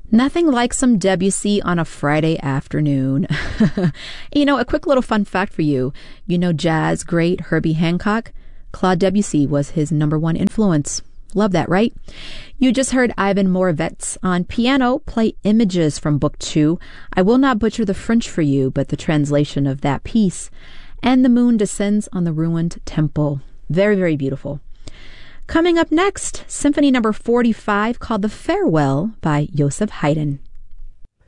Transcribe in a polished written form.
Nothing like some Debussy on a Friday afternoon. A quick little fun fact for you. You know jazz great Herbie Hancock? Claude Debussy was his number one influence. Love that, right? You just heard Ivan Moravec on piano play Images from Book 2. I will not butcher the French for you, but the translation of that piece. And the moon descends on the ruined temple. Very, very beautiful. Coming up next, Symphony number 45 called The Farewell by Joseph Haydn.